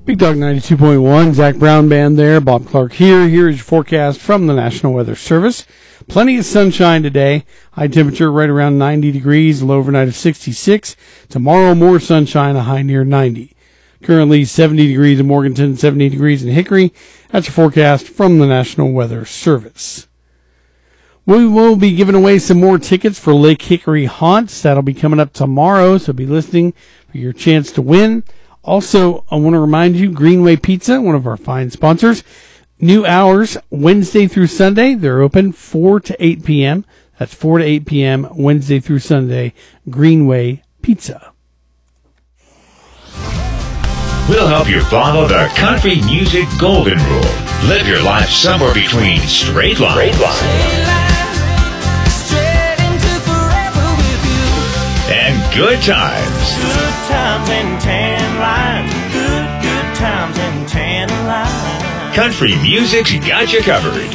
Big Dog 92.1, Zach Brown Band there, Bob Clark here. Here's your forecast from the National Weather Service. Plenty of sunshine today. High temperature right around 90 degrees, low overnight of 66. Tomorrow, more sunshine, a high near 90. Currently 70 degrees in Morganton, 70 degrees in Hickory. That's your forecast from the National Weather Service. We will be giving away some more tickets for Lake Hickory Haunts. That'll be coming up tomorrow, so be listening for your chance to win. Also, I want to remind you, Greenway Pizza, one of our fine sponsors, new hours Wednesday through Sunday. They're open 4 to 8 p.m. That's 4 to 8 p.m. Wednesday through Sunday, Greenway Pizza. We'll help you follow the country music golden rule. Live your life somewhere between straight lines and good times. Good times and tan lines. Good times and tan lines. Country music's got you covered.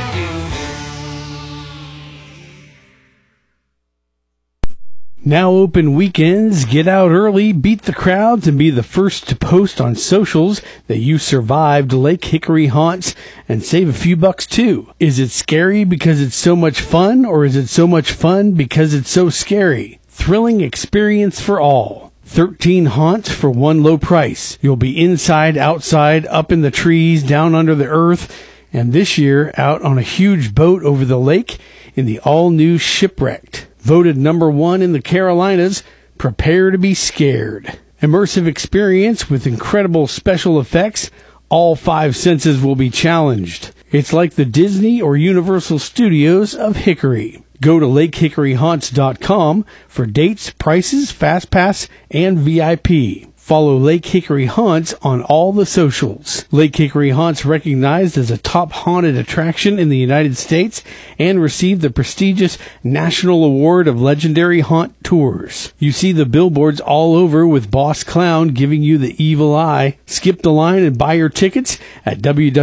Now open weekends. Get out early, beat the crowds, and be the first to post on socials that you survived Lake Hickory Haunts and save a few bucks too. Is it scary because it's so much fun, or is it so much fun because it's so scary? Thrilling experience for all. 13 haunts for one low price. You'll be inside, outside, up in the trees, down under the earth, and this year out on a huge boat over the lake in the all-new Shipwrecked. Voted number 1 in the Carolinas, prepare to be scared. Immersive experience with incredible special effects. All 5 senses will be challenged. It's like the Disney or Universal Studios of Hickory. Go to lakehickoryhaunts.com for dates, prices, Fast Pass, and VIP. Follow Lake Hickory Haunts on all the socials. Lake Hickory Haunts recognized as a top haunted attraction in the United States and received the prestigious National Award of Legendary Haunt Tours. You see the billboards all over with Boss Clown giving you the evil eye. Skip the line and buy your tickets at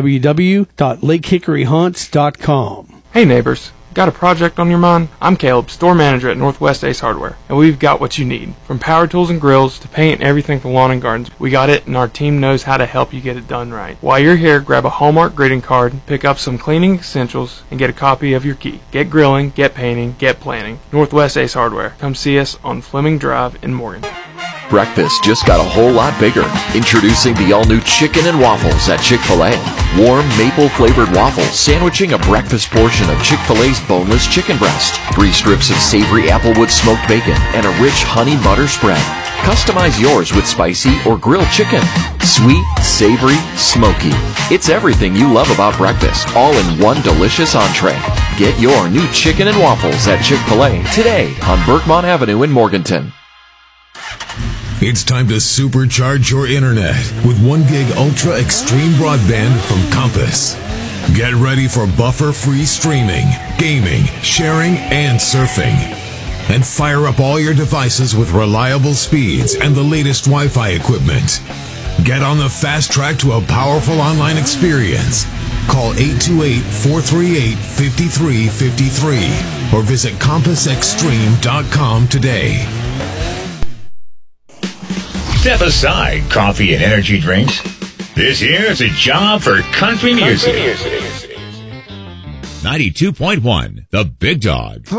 www.lakehickoryhaunts.com. Hey neighbors. Got a project on your mind? I'm Caleb, store manager at Northwest Ace Hardware, and we've got what you need. From power tools and grills to paint and everything for lawn and gardens, we got it, and our team knows how to help you get it done right. While you're here, grab a Hallmark greeting card, pick up some cleaning essentials, and get a copy of your key. Get grilling, get painting, get planning. Northwest Ace Hardware. Come see us on Fleming Drive in Morgan. Breakfast just got a whole lot bigger. Introducing the all-new Chicken and Waffles at Chick-fil-A. Warm, maple-flavored waffles sandwiching a breakfast portion of Chick-fil-A's boneless chicken breast. 3 strips of savory applewood smoked bacon and a rich honey butter spread. Customize yours with spicy or grilled chicken. Sweet, savory, smoky. It's everything you love about breakfast, all in one delicious entree. Get your new Chicken and Waffles at Chick-fil-A today on Berkmont Avenue in Morganton. It's time to supercharge your internet with 1 gig ultra extreme broadband from Compass. Get ready for buffer-free streaming, gaming, sharing, and surfing. And fire up all your devices with reliable speeds and the latest Wi-Fi equipment. Get on the fast track to a powerful online experience. Call 828-438-5353 or visit compassextreme.com today. Step aside coffee and energy drinks. This here is a job for country music. 92.1, The Big Dog.